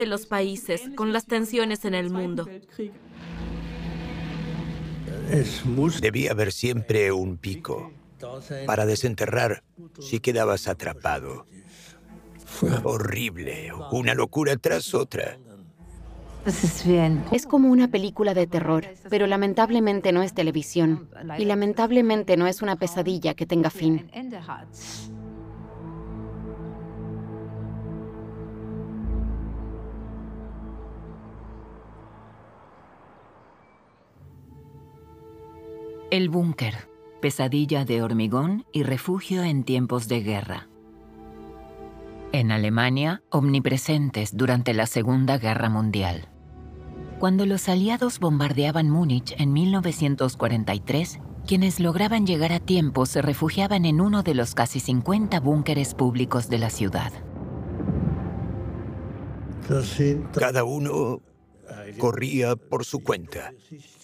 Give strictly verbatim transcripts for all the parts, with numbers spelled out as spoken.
de los países, con las tensiones en el mundo. Debía haber siempre un pico para desenterrar si quedabas atrapado. Horrible, una locura tras otra. Es como una película de terror, pero lamentablemente no es televisión. Y lamentablemente no es una pesadilla que tenga fin. El búnker, pesadilla de hormigón y refugio en tiempos de guerra. En Alemania, omnipresentes durante la Segunda Guerra Mundial. Cuando los aliados bombardeaban Múnich en mil novecientos cuarenta y tres, quienes lograban llegar a tiempo se refugiaban en uno de los casi cincuenta búnkeres públicos de la ciudad. Cada uno corría por su cuenta.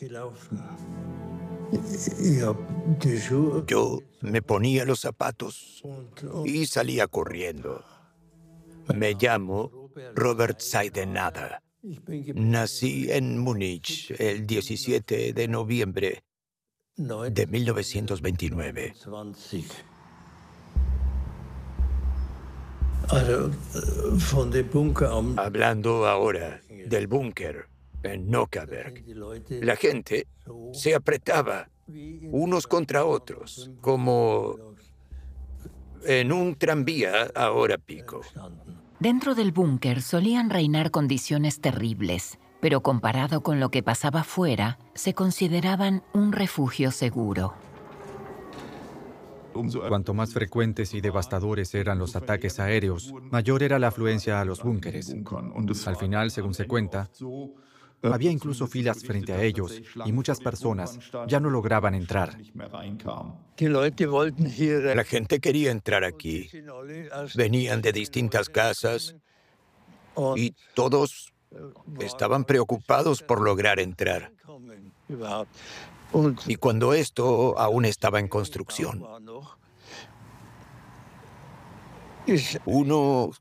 Yo me ponía los zapatos y salía corriendo. Me llamo Robert Seidenada. Nací en Múnich el diecisiete de noviembre de mil novecientos veintinueve. Hablando ahora del búnker en Nockherberg, la gente se apretaba unos contra otros, como en un tranvía a hora pico. Dentro del búnker solían reinar condiciones terribles, pero comparado con lo que pasaba fuera, se consideraban un refugio seguro. Cuanto más frecuentes y devastadores eran los ataques aéreos, mayor era la afluencia a los búnkeres. Al final, según se cuenta, había incluso filas frente a ellos y muchas personas ya no lograban entrar. La gente quería entrar aquí. Venían de distintas casas y todos estaban preocupados por lograr entrar. Y cuando esto aún estaba en construcción, uno